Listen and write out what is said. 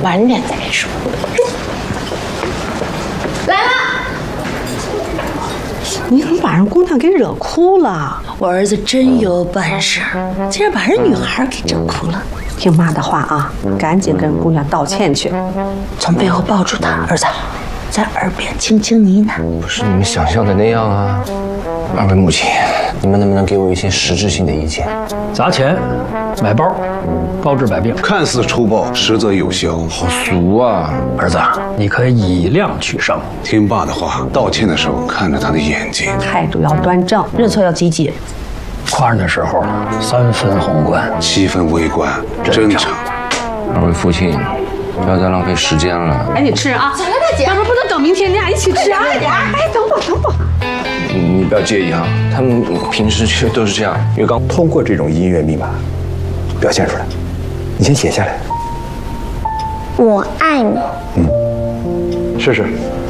晚点再说。来了。 你怎么把人姑娘给惹哭了？ 我儿子真有本事，竟然把人女孩给整哭了。 听妈的话啊，赶紧跟姑娘道歉去。 从背后抱住她，儿子，在耳边轻轻呢喃。 不是你们想象的那样啊！二位母亲，你们能不能给我一些实质性的意见？ 砸钱买包，包治百病。 看似粗暴，实则有效。 好俗啊！ 儿子，你可以以量取胜。 听爸的话，道歉的时候看着他的眼睛， 态度要端正， 认错要积极。 夸人的时候3分宏观 7分微观，真诚。 二位父亲，不要再浪费时间了。 赶紧吃啊！ 走了，大姐。 要不不能等明天，你俩一起吃啊！哎，等会儿，等会儿。 你不要介意啊，他们平时就都是这样。因为刚通过这种音乐密码表现出来，你先写下来。 我爱你。 试试。